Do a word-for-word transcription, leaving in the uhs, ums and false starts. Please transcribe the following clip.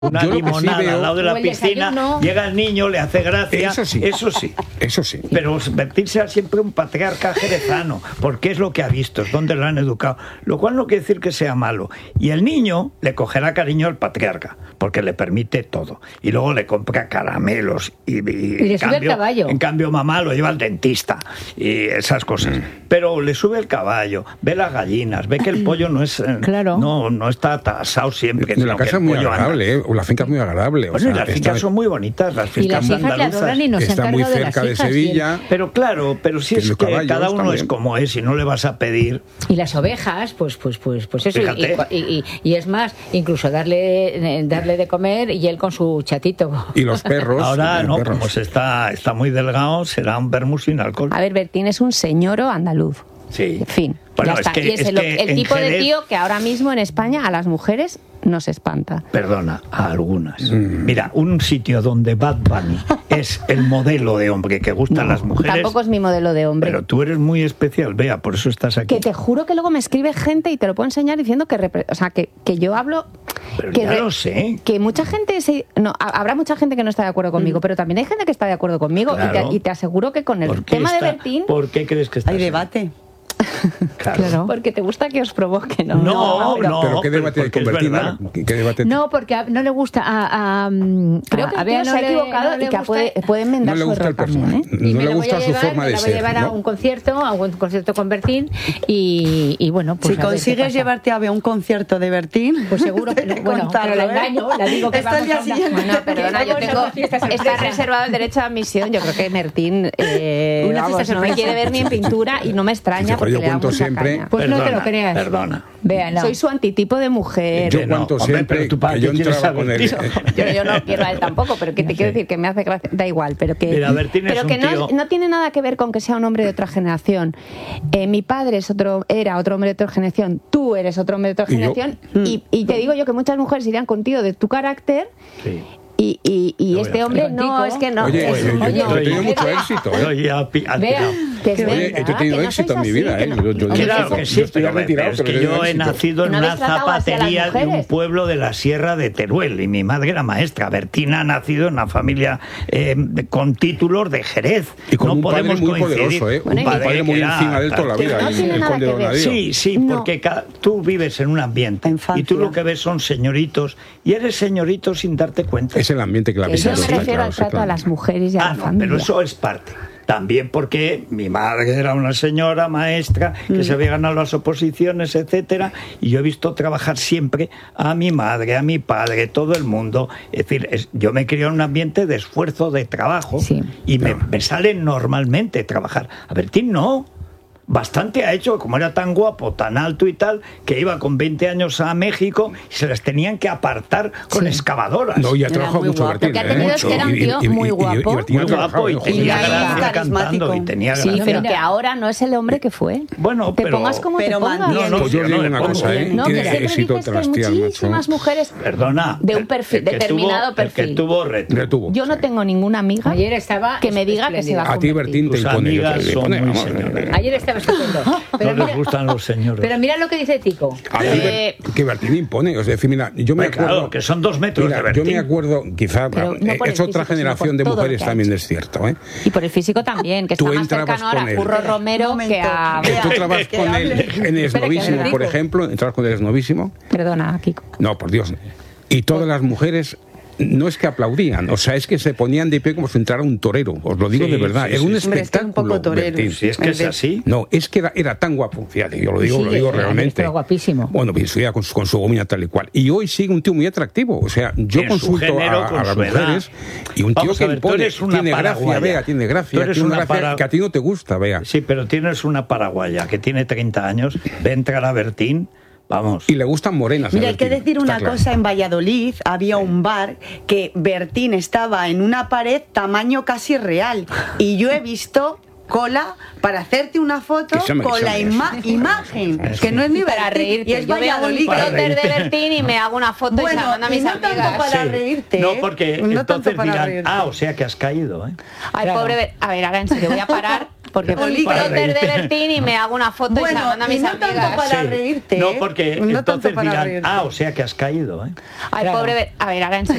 Una limonada sí veo, al lado de la piscina, llega el niño, le hace gracia. Eso sí. Eso sí. Eso sí. Pero Bertín será siempre un patriarca jerezano, porque es lo que ha visto, es donde lo han educado. Lo cual no quiere decir que sea malo. Y el niño le cogerá cariño al patriarca, porque le permite todo. Y luego le compra caramelos. Y, y, y le cambio, sube el caballo. En cambio, mamá lo lleva al dentista. Y esas cosas. Mm. Pero le sube el caballo, ve las gallinas, ve que el pollo no es claro. no, no está atasado siempre. La casa es muy agradable, ¿eh? La finca es muy agradable. Bueno, o sea, y las fincas son muy bonitas, las fincas y las hijas le adoran y nos está muy cerca de, de Sevilla. Y... Pero claro, pero si es que cada uno también. Es como es y no le vas a pedir. Y las ovejas, pues pues pues pues eso. Y, y, y, y es más, incluso darle darle de comer y él con su chatito. Y los perros. Ahora no, perros. como se está, está muy delgado, será un vermut sin alcohol. A ver, Bertín es un señoro andaluz. Sí. En fin, bueno, ya está. Es que, y es, es el, el tipo Jerez... de tío que ahora mismo en España a las mujeres nos espanta. Perdona, a algunas. Mm. Mira, un sitio donde Bad Bunny es el modelo de hombre que gustan no, las mujeres. Tampoco es mi modelo de hombre. Pero tú eres muy especial, Bea, por eso estás aquí. Que te juro que luego me escribe gente y te lo puedo enseñar diciendo que, repre... o sea, que, que yo hablo. Pero que ya re... lo sé. Que mucha gente se... no, habrá mucha gente que no está de acuerdo conmigo, mm. pero también hay gente que está de acuerdo conmigo. Claro. Y, te, y te aseguro que con el tema está... de Bertín. ¿Por qué crees que está hay debate? Claro. claro. Porque te gusta que os provoque, ¿no? No, no. no ¿Pero qué debate hay con Bertín? ¿Qué, ¿Qué debate? No, porque a, no le gusta a... a creo que a Bea no se ha equivocado no y que puede, puede enmendar no su error también, ¿eh? No le gusta su llevar, forma de ser. Me la voy a llevar ¿no? a un concierto, a un concierto con Bertín y, y bueno, pues si consigues llevarte a ver un concierto de Bertín, pues seguro que no. Bueno, pero la engaño, la digo que Esto vamos a hablar. Bueno, perdona, yo tengo... Está reservado el derecho de admisión. Yo creo que Bertín eh, vamos, no me quiere ver ni en pintura y no me extraña porque le da mucha siempre. caña. Pues perdona, no te lo creas. Perdona. Vean, soy su antitipo de mujer. Yo cuento no, siempre hombre, que yo entraba con él. Yo, yo no quiero a él tampoco, pero que te quiero decir que me hace gracia. Da igual, pero que, Mira, pero que no, tío... no tiene nada que ver con que sea un hombre de otra generación. Eh, mi padre es otro, era otro hombre de otra generación. Tú eres otro hombre de otra generación. Y, y, y te digo yo que muchas mujeres irían contigo de tu carácter. Sí. Y, y, y este hombre no, es que no. Oye, es, yo, yo, oye, yo he tenido mucho éxito. ¿eh? Oye, a, a, Vea, que es oye, yo he tenido éxito en mi vida. ¿eh? Yo, yo, claro yo, que sí, yo estoy pero, retirado, pero es que yo he nacido en ¿No una zapatería de un mujeres? pueblo de la Sierra de Teruel y mi madre era maestra. Bertina ha nacido en una familia eh, con títulos de Jerez. Y con no un podemos padre muy coincidir. poderoso, ¿eh? Bueno, un padre, padre muy era, encima de él toda la vida. No el, tiene el nada conde que ver. Donadío. Sí, sí, No. porque cada, tú vives en un ambiente Infancia. y tú lo que ves son señoritos y eres señorito sin darte cuenta. Es el ambiente que la Que vida yo me refiero al trato a las mujeres y a Ah, la no, familia. pero eso es parte. También porque mi madre era una señora maestra que mm. se había ganado las oposiciones, etcétera, y yo he visto trabajar siempre a mi madre, a mi padre, todo el mundo. Es decir, es, yo me crié en un ambiente de esfuerzo, de trabajo, sí. y me, me sale normalmente trabajar. A Bertín no. Bastante ha hecho, como era tan guapo, tan alto y tal, que iba con veinte años a México y se las tenían que apartar con sí. excavadoras. No, y ha trabajado mucho guapo. Bertín. Lo que ha tenido ¿eh? es que era un tío muy guapo. Muy guapo y tenía gracia cantando y tenía Sí, gracia. pero que ahora no es el hombre que fue. Bueno, te pero, pongas como pero te pongas. No, no, pues yo os digo una no, cosa, ¿eh? No, Tiene que siempre éxito dices que hay Trastial, muchísimas macho. mujeres Perdona, de un perfil, el que determinado tuvo, perfil. El que tuvo reto. Retuvo, yo no sí. tengo ninguna amiga Ayer estaba que me diga que se va a A ti Bertín te Tus impone. yo amigas te son impone, muy vamos. señores. Ayer estaba estupendo. Pero No mira, les gustan los señores. pero mira lo que dice Tico. A Eh, ver, que Bertín impone. Es decir, mira, yo me Bueno, claro, acuerdo. que son dos metros Mira, de Bertín. yo me acuerdo, quizá, Pero no eh, por el es otra físico, generación sino de por todo mujeres lo que ha también, hecho. es cierto, ¿eh? Y por el físico también, que Tú está más entrabas cercano ahora con a él. Curro Romero que a... Que tú trabas que con hable. él en Espera, que Esnovísimo, hable. por ejemplo, entrabas con él Esnovísimo. Perdona, Kiko. No, por Dios. Y todas las mujeres no es que aplaudían, o sea, es que se ponían de pie como si entrara un torero, os lo digo Sí, de verdad, sí, era sí, un sí. espectáculo. Hombre, es que un poco torero. Bertín. Si es que es así. No, es que era, era tan guapo, fíjate, yo lo digo, Sí, lo digo era, realmente. estaba guapísimo. Bueno, pues ya con, su- con su gomina tal y cual. Y hoy sigue un tío muy atractivo, o sea, yo En su consulto género, a, con a las su edad. mujeres y un tío Vamos que a ver, tú impone, eres una tiene gracia, paraguaya. vea, tiene Tú gracia, eres tiene una una gracia para- que a ti no te gusta, vea. Sí, pero tienes una paraguaya que tiene treinta años, ve a entrar a Bertín, vamos. Y le gustan morenas. a Mira, hay que Bertín, decir está una claro. cosa, en Valladolid había un bar que Bertín estaba en una pared tamaño casi real y yo he visto cola para hacerte una foto Eso me- con eso la me- ima- eso- imagen, eso- que no es ni Para Bertín, reírte. y es Yo veo un Valladolid. Para plotter de reírte. Bertín y me hago una foto y se la Bueno, mando a y mis no amigas. tanto para Sí. reírte, No, ¿eh? porque No tanto entonces para dirán, reírte. ah, o sea que has caído, ¿eh? Ay, Claro. pobre Ber- A ver, ahora en serio, voy a parar porque Un Oli- Para plotter de reírte. Bertín y me hago una foto y se la Bueno, mando a y mis no tanto amigas. para Sí. reírte, No, ¿eh? porque No tanto entonces para dirán, reírte. ah, o sea que has caído, ¿eh? Ay, Claro. pobre Ber- A ver, ahora en serio.